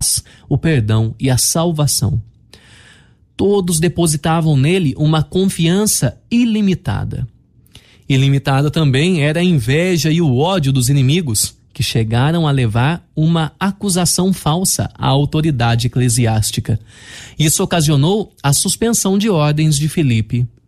o perdão e a salvação. Todos depositavam nele uma confiança ilimitada. Ilimitada também era a inveja e o ódio dos inimigos, que chegaram a levar uma acusação falsa à autoridade eclesiástica. Isso ocasionou a suspensão de ordens de Filipe